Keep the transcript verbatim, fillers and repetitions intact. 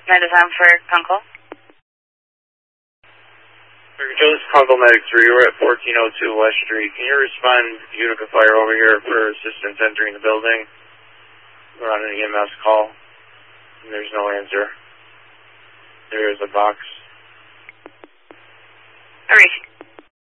Medicine for Kunkel. Joe, this is Kunkel Medic three. We're at fourteen oh two West Street. Can you respond Utica Fire over here for assistance entering the building? We're on an E M S call. And there's no answer. There is a box. All right.